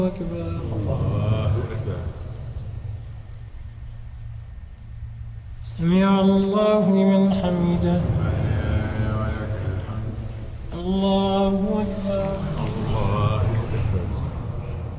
أكبر. الله أكبر. سمع الله لمن حمده. ربنا ولك الحمد. الله أكبر.